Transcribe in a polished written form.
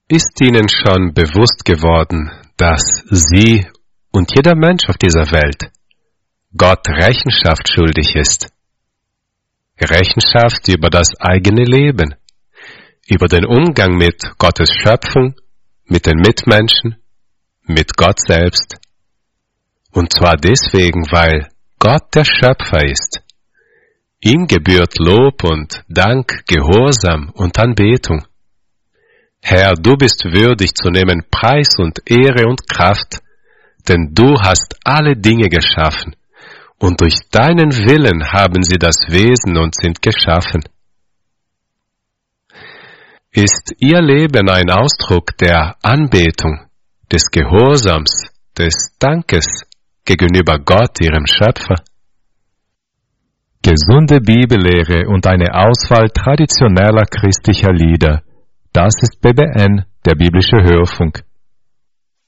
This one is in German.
Ist Ihnen schon bewusst geworden, dass Sie und jeder Mensch auf dieser Welt Gott Rechenschaft schuldig ist? Rechenschaft über das eigene Leben, über den Umgang mit Gottes Schöpfung, mit den Mitmenschen, mit Gott selbst. Und zwar deswegen, weil Gott der Schöpfer ist. Ihm gebührt Lob und Dank, Gehorsam und Anbetung. Herr, du bist würdig zu nehmen Preis und Ehre und Kraft, denn du hast alle Dinge geschaffen, und durch deinen Willen haben sie das Wesen und sind geschaffen. Ist Ihr Leben ein Ausdruck der Anbetung, des Gehorsams, des Dankes gegenüber Gott, Ihrem Schöpfer? Gesunde Bibellehre und eine Auswahl traditioneller christlicher Lieder. Das ist BBN, der biblische Hörfunk.